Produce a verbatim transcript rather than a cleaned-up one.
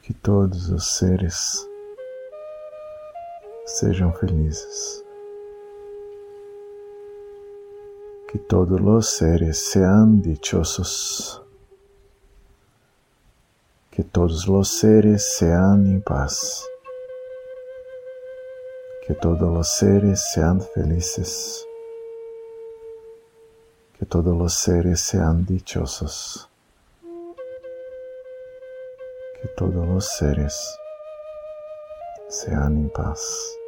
Que todos os seres sejam felizes. Que todos os seres sean dichosos. Que todos os seres sean em paz. Que todos os seres sean felices. Que todos os seres sean dichosos. Que todos os seres sean em paz.